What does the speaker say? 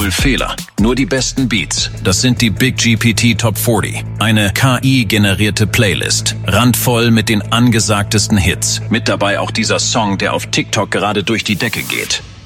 Null Fehler, nur die besten Beats. Das sind die Big GPT Top 40. Eine KI-generierte Playlist. Randvoll mit den angesagtesten Hits. Mit dabei auch dieser Song, der auf TikTok gerade durch die Decke geht.